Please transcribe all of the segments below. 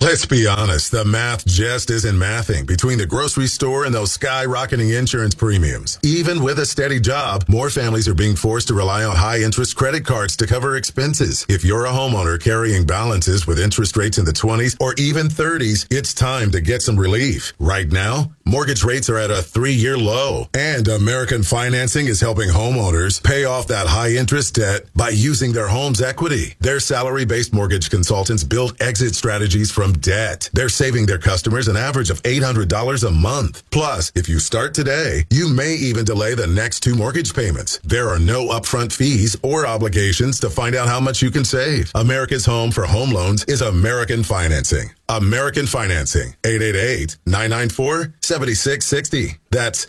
Let's be honest, the math just isn't mathing between the grocery store and those skyrocketing insurance premiums. Even with a steady job, more families are being forced to rely on high-interest credit cards to cover expenses. If you're a homeowner carrying balances with interest rates in the 20s or even 30s, it's time to get some relief. Right now, mortgage rates are at a 3-year low, and American Financing is helping homeowners pay off that high-interest debt by using their home's equity. Their salary-based mortgage consultants build exit strategies from debt. They're saving their customers an average of $800 a month. Plus, if you start today, you may even delay the next 2 mortgage payments. There are no upfront fees or obligations to find out how much you can save. America's home for home loans is American Financing. American Financing, 888-994-7660. That's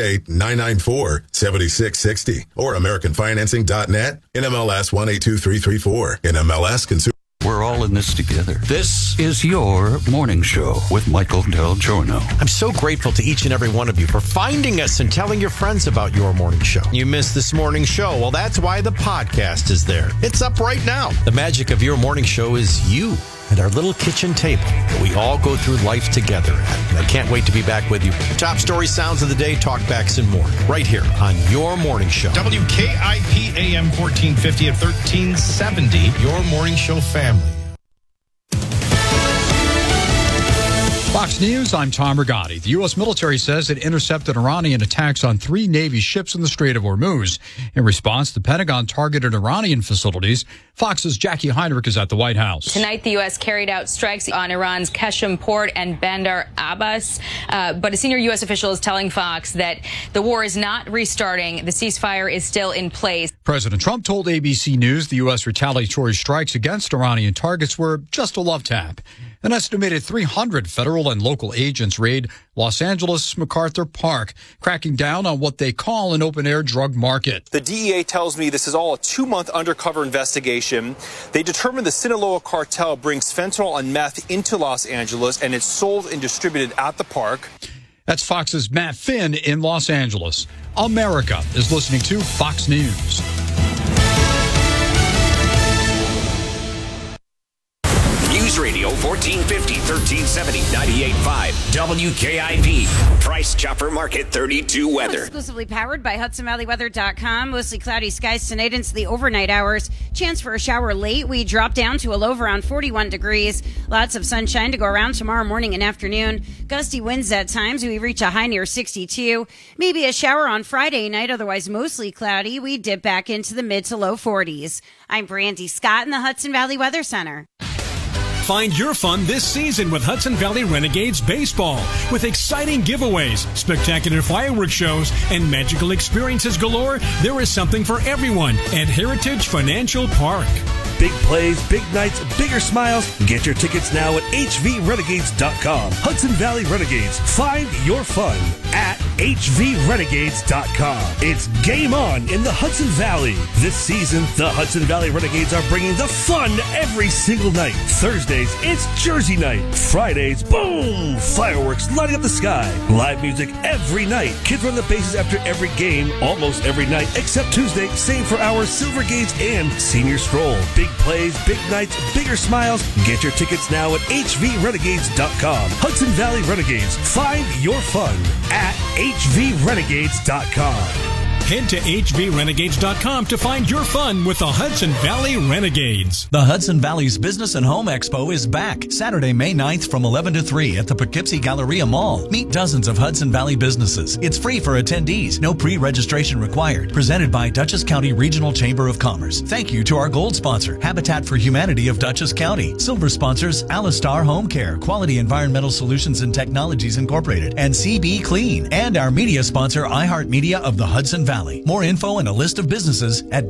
888-994-7660. Or AmericanFinancing.net, NMLS 182334. NMLS Consumer. We're all in this together. This is your morning show with Michael Del Giorno. I'm so grateful to each and every one of you for finding us and telling your friends about your morning show. You missed this morning show. Well, that's why the podcast is there. It's up right now. The magic of your morning show is you and our little kitchen table that we all go through life together at. And I can't wait to be back with you. Top story, sounds of the day, talkbacks, and more. Right here on your morning show. WKIP AM 1450 at 1370. Your morning show family. Fox News, I'm Tom Rigotti. The U.S. military says it intercepted Iranian attacks on 3 Navy ships in the Strait of Hormuz. In response, the Pentagon targeted Iranian facilities. Fox's Jackie Heinrich is at the White House. Tonight, the U.S. carried out strikes on Iran's Qeshm port and Bandar Abbas. But a senior U.S. official is telling Fox that the war is not restarting. The ceasefire is still in place. President Trump told ABC News the U.S. retaliatory strikes against Iranian targets were just a love tap. An estimated 300 federal and local agents raid Los Angeles' MacArthur Park, cracking down on what they call an open-air drug market. The DEA tells me this is all a 2-month undercover investigation. They determined the Sinaloa cartel brings fentanyl and meth into Los Angeles, and it's sold and distributed at the park. That's Fox's Matt Finn in Los Angeles. America is listening to Fox News. News Radio 1450, 1370, 98.5, WKIP. Price Chopper Market 32 weather. Exclusively powered by HudsonValleyWeather.com. Mostly cloudy skies tonight into the overnight hours. Chance for a shower late. We drop down to a low of around 41 degrees. Lots of sunshine to go around tomorrow morning and afternoon. Gusty winds at times. We reach a high near 62. Maybe a shower on Friday night, otherwise mostly cloudy. We dip back into the mid to low 40s. I'm Brandy Scott in the Hudson Valley Weather Center. Find your fun this season with Hudson Valley Renegades Baseball. With exciting giveaways, spectacular fireworks shows, and magical experiences galore, there is something for everyone at Heritage Financial Park. Big plays, big nights, bigger smiles. Get your tickets now at hvrenegades.com. Hudson Valley Renegades. Find your fun at hvrenegades.com. It's game on in the Hudson Valley. This season, the Hudson Valley Renegades are bringing the fun every single night. Thursdays, it's Jersey night. Fridays, boom! Fireworks lighting up the sky. Live music every night. Kids run the bases after every game, almost every night, except Tuesday, same for our Silver Gates and Senior Stroll. Big plays, big nights, bigger smiles. Get your tickets now at hvrenegades.com. Hudson Valley Renegades. Find your fun at hvrenegades.com. Head to hvrenegades.com to find your fun with the Hudson Valley Renegades. The Hudson Valley's Business and Home Expo is back Saturday, May 9th from 11 to 3 at the Poughkeepsie Galleria Mall. Meet dozens of Hudson Valley businesses. It's free for attendees. No pre-registration required. Presented by Dutchess County Regional Chamber of Commerce. Thank you to our gold sponsor, Habitat for Humanity of Dutchess County. Silver sponsors, Alistar Home Care, Quality Environmental Solutions and Technologies Incorporated, and CB Clean. And our media sponsor, iHeartMedia of the Hudson Valley. More info and a list of businesses at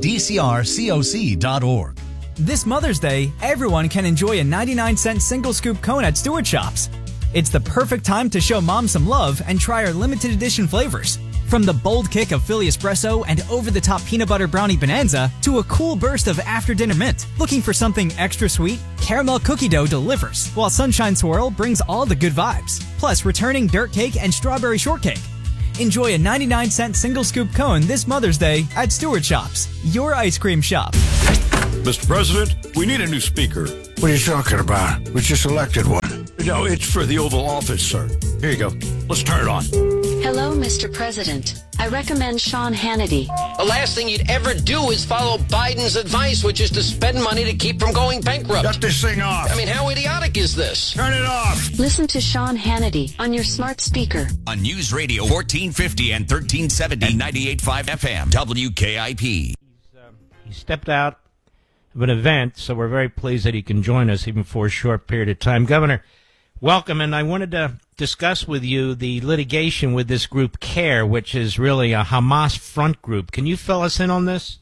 dcrcoc.org. This Mother's Day, everyone can enjoy a 99-cent single-scoop cone at Stewart Shops. It's the perfect time to show mom some love and try our limited edition flavors. From the bold kick of Philly Espresso and over-the-top peanut butter brownie bonanza to a cool burst of after-dinner mint. Looking for something extra sweet? Caramel cookie dough delivers, while Sunshine Swirl brings all the good vibes. Plus, returning dirt cake and strawberry shortcake. Enjoy a 99-cent single-scoop cone this Mother's Day at Stewart Shops, your ice cream shop. Mr. President, we need a new speaker. What are you talking about? We just elected one. No, it's for the Oval Office, sir. Here you go. Let's turn it on. Hello, Mr. President. I recommend Sean Hannity. The last thing you'd ever do is follow Biden's advice, which is to spend money to keep from going bankrupt. Shut this thing off. I mean, how idiotic is this? Turn it off. Listen to Sean Hannity on your smart speaker. On News Radio 1450 and 1370 and 98.5 FM, WKIP. He stepped out of an event, so we're very pleased that he can join us even for a short period of time. Governor, welcome, and I wanted to discuss with you the litigation with this group CARE, which is really a Hamas front group. Can you fill us in on this?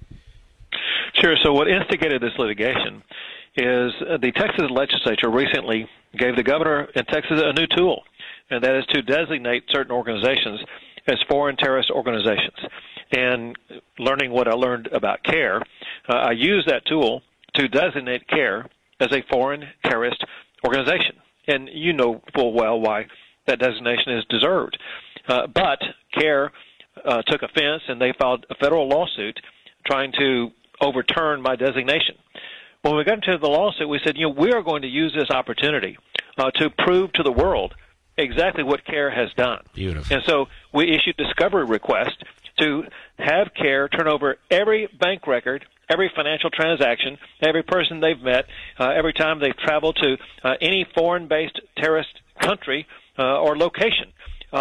Sure. So what instigated this litigation is the Texas legislature recently gave the governor in Texas a new tool, and that is to designate certain organizations as foreign terrorist organizations. And learning what I learned about CARE, I used that tool to designate CARE as a foreign terrorist organization. And you know full well why that designation is deserved. But CARE took offense, and they filed a federal lawsuit trying to overturn my designation. When we got into the lawsuit, we said, we are going to use this opportunity to prove to the world exactly what CARE has done. Beautiful. And so we issued discovery requests to have CARE turn over every bank record, every financial transaction, every person they've met, every time they've traveled to any foreign-based terrorist country or location.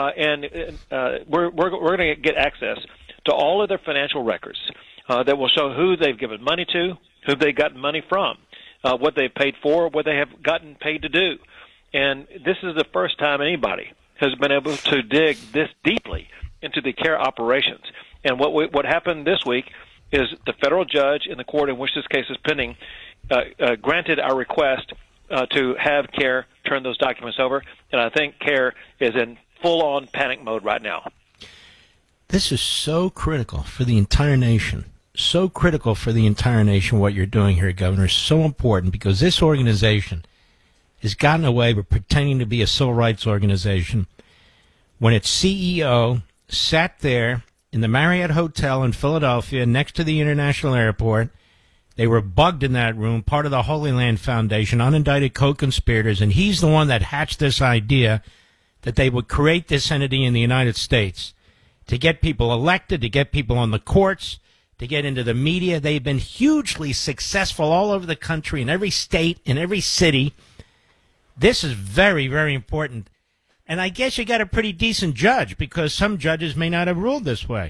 We're going to get access to all of their financial records that will show who they've given money to, who they've gotten money from, what they've paid for, what they have gotten paid to do. And this is the first time anybody has been able to dig this deeply into the CARE operations. And what happened this week is the federal judge in the court in which this case is pending granted our request to have CARE turn those documents over. And I think CARE is in full-on panic mode right now. This is so critical for the entire nation. So critical for the entire nation, what you're doing here, Governor. So important because this organization has gotten away with pretending to be a civil rights organization when its CEO sat there in the Marriott Hotel in Philadelphia next to the International Airport. They were bugged in that room, part of the Holy Land Foundation, unindicted co-conspirators, and he's the one that hatched this idea that they would create this entity in the United States to get people elected, to get people on the courts, to get into the media. They've been hugely successful all over the country, in every state, in every city. This is very, very important. And I guess you got a pretty decent judge because some judges may not have ruled this way.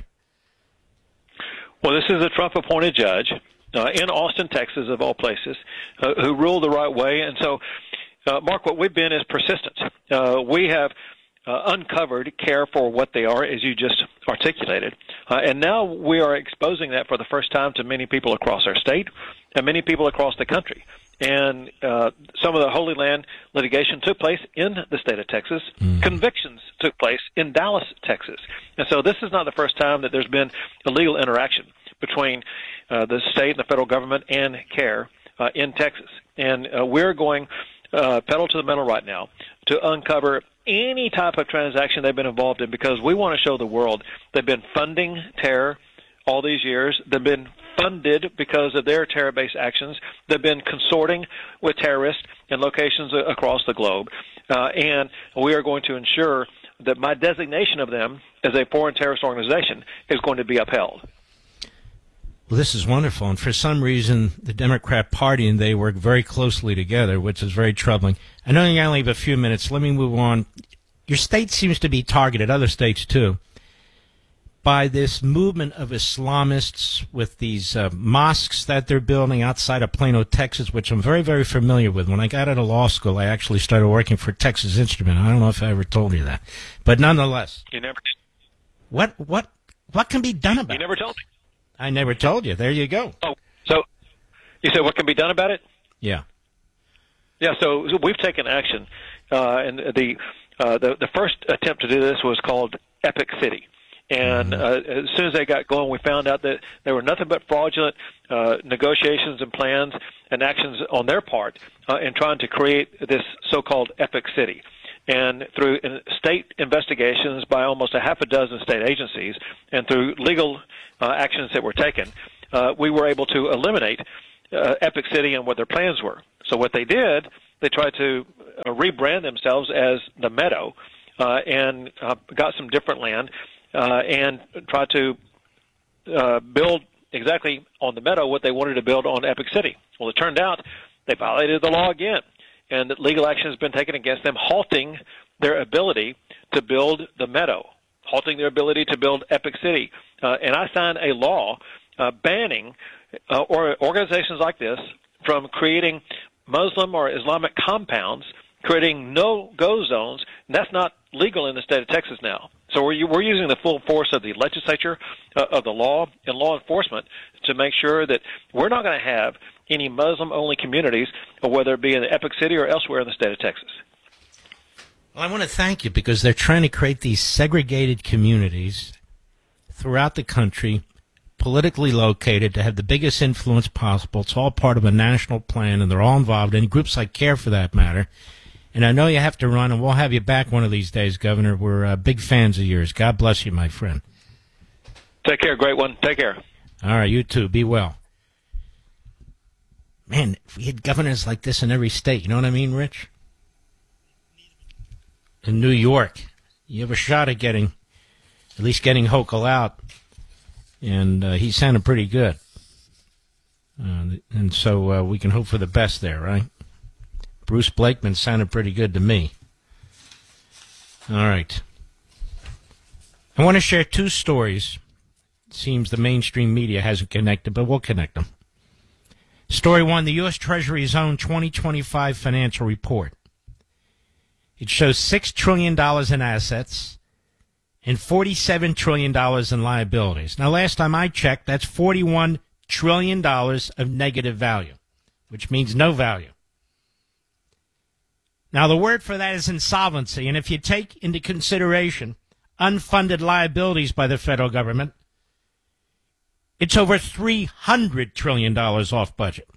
Well, this is a Trump-appointed judge in Austin, Texas, of all places, who ruled the right way. And so, Mark, what we've been is persistent. We have uncovered CARE for what they are, as you just articulated. And now we are exposing that for the first time to many people across our state and many people across the country. And some of the Holy Land litigation took place in the state of Texas. Convictions took place in Dallas, Texas. And so this is not the first time that there's been a legal interaction between the state and the federal government and CARE in Texas. And we're going pedal to the metal right now to uncover any type of transaction they've been involved in because we want to show the world they've been funding terror all these years. They've been funded because of their terror-based actions. They've been consorting with terrorists in locations across the globe. And we are going to ensure that my designation of them as a foreign terrorist organization is going to be upheld. Well, this is wonderful. And for some reason, the Democrat Party and they work very closely together, which is very troubling. I know you only have a few minutes. Let me move on. Your state seems to be targeted, other states too, by this movement of Islamists with these mosques that they're building outside of Plano, Texas, which I'm very, very familiar with. When I got out of law school, I actually started working for Texas Instrument. I don't know if I ever told you that. But nonetheless. You never did. What can be done about it? You never told me. I never told you. There you go. Oh, so you said what can be done about it? Yeah. Yeah, so we've taken action. And the first attempt to do this was called Epic City. And as soon as they got going, we found out that there were nothing but fraudulent negotiations and plans and actions on their part in trying to create this so-called Epic City. And through state investigations by almost a half a dozen state agencies and through legal actions that were taken, we were able to eliminate Epic City and what their plans were. So what they did, they tried to rebrand themselves as the Meadow and got some different land and tried to build exactly on the Meadow what they wanted to build on Epic City. Well, it turned out they violated the law again, and that legal action has been taken against them, halting their ability to build the Meadow, halting their ability to build Epic City. And I signed a law banning organizations like this from creating Muslim or Islamic compounds, creating no-go zones, and that's not legal in the state of Texas now. So we're using the full force of the legislature, of the law, and law enforcement to make sure that we're not going to have any Muslim-only communities, whether it be in the Epic City or elsewhere in the state of Texas. Well, I want to thank you because they're trying to create these segregated communities throughout the country, politically located, to have the biggest influence possible. It's all part of a national plan, and they're all involved, and groups like CARE for that matter. And I know you have to run, and we'll have you back one of these days, Governor. We're big fans of yours. God bless you, my friend. Take care. Great one. Take care. All right, you too. Be well. Man, if we had governors like this in every state, you know what I mean, Rich? In New York, you have a shot at at least getting Hochul out. And he sounded pretty good. And so we can hope for the best there, right? Bruce Blakeman sounded pretty good to me. All right. I want to share two stories. It seems the mainstream media hasn't connected, but we'll connect them. Story one, the U.S. Treasury's own 2025 financial report. It shows $6 trillion in assets and $47 trillion in liabilities. Now, last time I checked, that's $41 trillion of negative value, which means no value. Now, the word for that is insolvency, and if you take into consideration unfunded liabilities by the federal government, it's over $300 trillion off budget.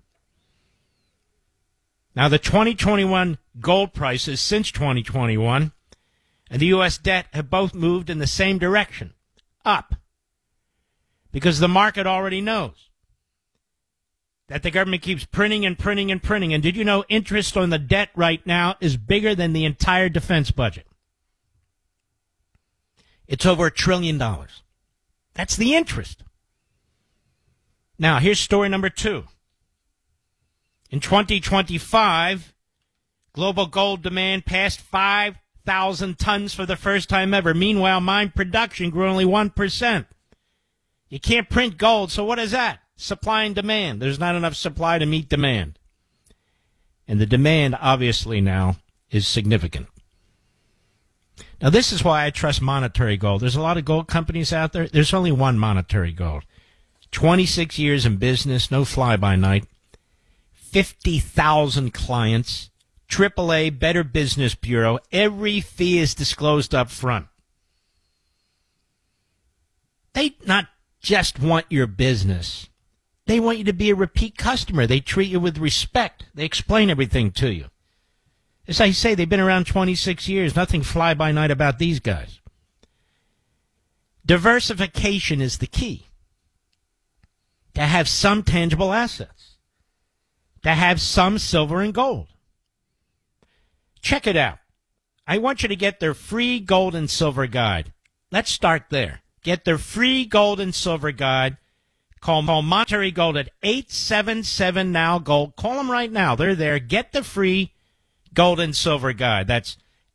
Now, the 2021 gold prices since 2021 and the U.S. debt have both moved in the same direction, up, because the market already knows that the government keeps printing and printing and printing. And did you know interest on the debt right now is bigger than the entire defense budget? It's over $1 trillion. That's the interest. Now, here's story number two. In 2025, global gold demand passed 5,000 tons for the first time ever. Meanwhile, mine production grew only 1%. You can't print gold, so what is that? Supply and demand. There's not enough supply to meet demand. And the demand, obviously, now is significant. Now, this is why I trust Monetary Gold. There's a lot of gold companies out there. There's only one Monetary Gold. 26 years in business, no fly-by-night. 50,000 clients. AAA, Better Business Bureau. Every fee is disclosed up front. They not just want your business. They want you to be a repeat customer. They treat you with respect. They explain everything to you. As I say, they've been around 26 years. Nothing fly-by-night about these guys. Diversification is the key. To have some tangible assets. To have some silver and gold. Check it out. I want you to get their free gold and silver guide. Let's start there. Get their free gold and silver guide. Call Monterey Gold at 877-NOW-GOLD. Call them right now. They're there. Get the free gold and silver guide. That's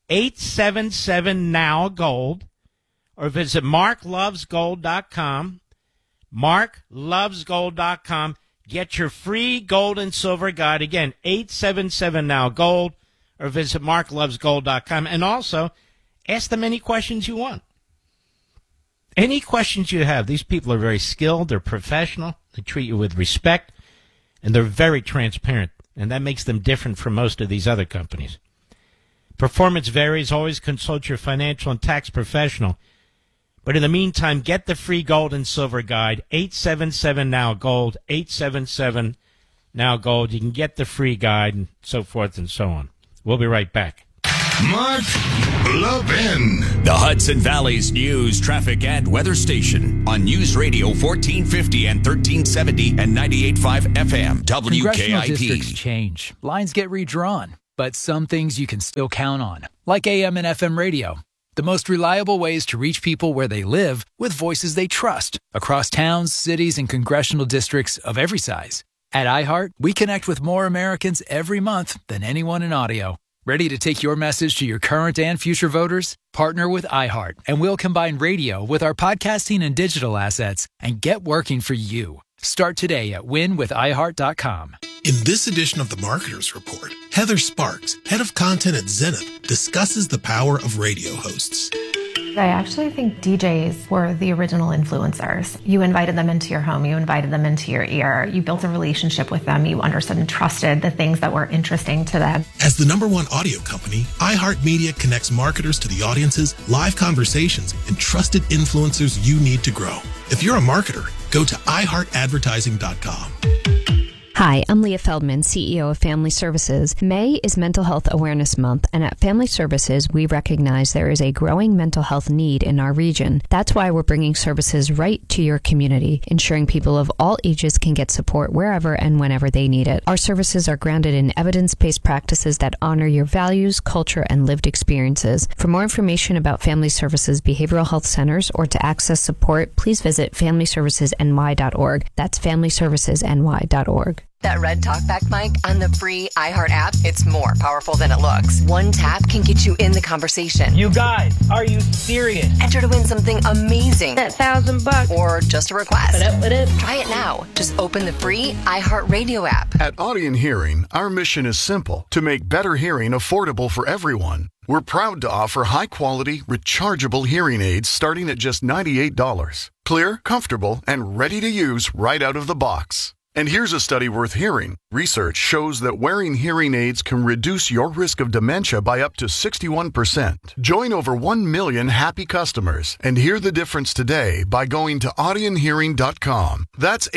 877-NOW-GOLD. Or visit marklovesgold.com. marklovesgold.com. Get your free gold and silver guide. Again, 877-NOW-GOLD. Or visit marklovesgold.com. And also, ask them any questions you want. Any questions you have. These people are very skilled. They're professional. They treat you with respect. And they're very transparent. And that makes them different from most of these other companies. Performance varies. Always consult your financial and tax professional. But in the meantime, get the free gold and silver guide. 877-NOW-GOLD. 877-NOW-GOLD. You can get the free guide and so forth and so on. We'll be right back. Mark Levin. The Hudson Valley's news, traffic, and weather station on News Radio 1450 and 1370 and 98.5 FM. WKIT. Congressional districts change. Lines get redrawn. but some things you can still count on, like AM and FM radio. The most reliable ways to reach people where they live with voices they trust across towns, cities, and congressional districts of every size. At iHeart, we connect with more Americans every month than anyone in audio. Ready to take your message to your current and future voters? Partner with iHeart, and we'll combine radio with our podcasting and digital assets and get working for you. Start today at winwithiheart.com. In this edition of the Marketers Report, Heather Sparks, head of content at Zenith, discusses the power of radio hosts. I actually think DJs were the original influencers. You invited them into your home, you invited them into your ear, you built a relationship with them, you understood and trusted the things that were interesting to them. As the #1 audio company, iHeartMedia connects marketers to the audiences, live conversations, and trusted influencers you need to grow. If you're a marketer, go to iHeartAdvertising.com. Hi, I'm Leah Feldman, CEO of Family Services. May is Mental Health Awareness Month, and at Family Services, we recognize there is a growing mental health need in our region. That's why we're bringing services right to your community, ensuring people of all ages can get support wherever and whenever they need it. Our services are grounded in evidence-based practices that honor your values, culture, and lived experiences. For more information about Family Services Behavioral Health Centers or to access support, please visit FamilyServicesNY.org. That's FamilyServicesNY.org. That red talkback mic on the free iHeart app, it's more powerful than it looks. One tap can get you in the conversation. You guys, are you serious? Enter to win something amazing. That $1,000 or just a request. What up? Try it now. Just open the free iHeart Radio app. At Audion Hearing, our mission is simple: to make better hearing affordable for everyone. We're proud to offer high-quality, rechargeable hearing aids starting at just $98. Clear, comfortable, and ready to use right out of the box. And here's a study worth hearing. Research shows that wearing hearing aids can reduce your risk of dementia by up to 61%. Join over 1 million happy customers and hear the difference today by going to audionhearing.com. That's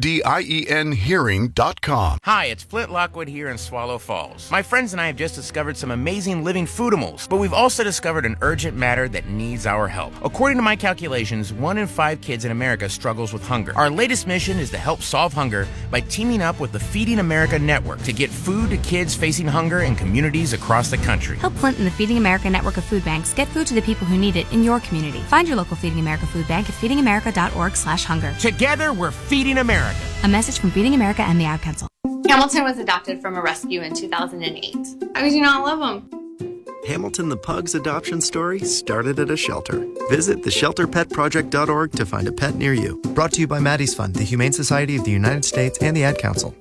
AUDIEN hearing.com. Hi, it's Flint Lockwood here in Swallow Falls. My friends and I have just discovered some amazing living foodimals, but we've also discovered an urgent matter that needs our help. According to my calculations, 1 in 5 kids in America struggles with hunger. Our latest mission is to help solve hunger by teaming up with the Feeding America Network to get food to kids facing hunger in communities across the country. Help Flint and the Feeding America Network of food banks get food to the people who need it in your community. Find your local Feeding America food bank at feedingamerica.org/hunger. Together, we're Feeding America. A message from Feeding America and the Ad Council. Hamilton was adopted from a rescue in 2008. How could you not love him? Hamilton the Pug's adoption story started at a shelter. Visit theshelterpetproject.org to find a pet near you. Brought to you by Maddie's Fund, the Humane Society of the United States, and the Ad Council.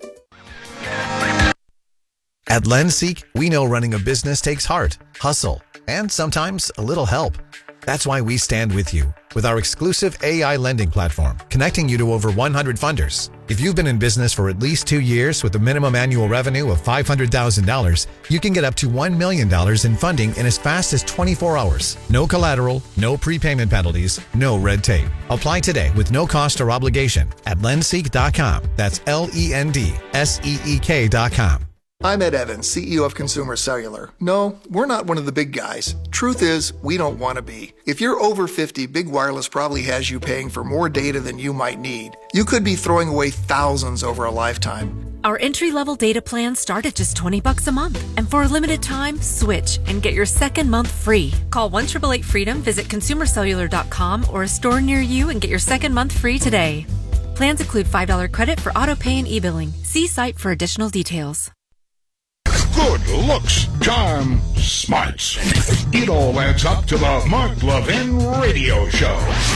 At Lenseek, we know running a business takes heart, hustle, and sometimes a little help. That's why we stand with you with our exclusive AI lending platform, connecting you to over 100 funders. If you've been in business for at least 2 years with a minimum annual revenue of $500,000, you can get up to $1 million in funding in as fast as 24 hours. No collateral, no prepayment penalties, no red tape. Apply today with no cost or obligation at lenseek.com. That's LENDSEEK.com. I'm Ed Evans, CEO of Consumer Cellular. No, we're not one of the big guys. Truth is, we don't want to be. If you're over 50, Big Wireless probably has you paying for more data than you might need. You could be throwing away thousands over a lifetime. Our entry-level data plans start at just $20 a month. And for a limited time, switch and get your second month free. Call 1-888-FREEDOM, visit consumercellular.com or a store near you and get your second month free today. Plans include $5 credit for auto pay and e-billing. See site for additional details. Good looks, charm, smarts. It all adds up to the Mark Levin Radio Show.